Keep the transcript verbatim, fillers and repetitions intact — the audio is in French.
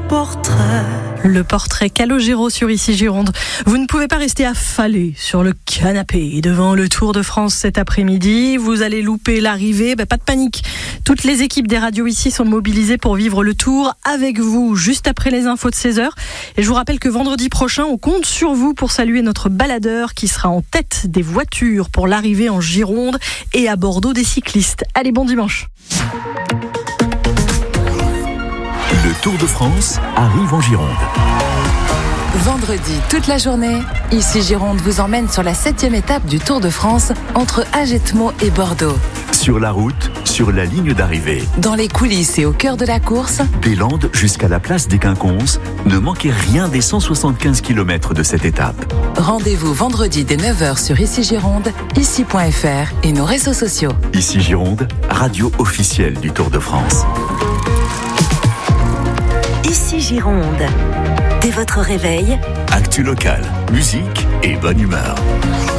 portrait. Le portrait Calogero sur Ici Gironde. Vous ne pouvez pas rester affalé sur le canapé devant le Tour de France cet après-midi. Vous allez louper l'arrivée. Ben, pas de panique. Toutes les équipes des radios ici sont mobilisées pour vivre le Tour avec vous juste après les infos de seize heures. Et je vous rappelle que vendredi prochain, on compte sur vous pour saluer notre baladeur qui sera en tête des voitures pour l'arrivée en Gironde et à Bordeaux des cyclistes. Allez, bon dimanche. Le Tour de France arrive en Gironde. Vendredi, toute la journée, Ici Gironde vous emmène sur la septième étape du Tour de France entre Agetmo et Bordeaux. Sur la route, sur la ligne d'arrivée. Dans les coulisses et au cœur de la course. Des Landes jusqu'à la place des Quinconces, ne manquez rien des cent soixante-quinze kilomètres de cette étape. Rendez-vous vendredi dès neuf heures sur Ici Gironde, ici point f r et nos réseaux sociaux. Ici Gironde, radio officielle du Tour de France. Ici Gironde. Dès votre réveil, Actu local, musique et bonne humeur.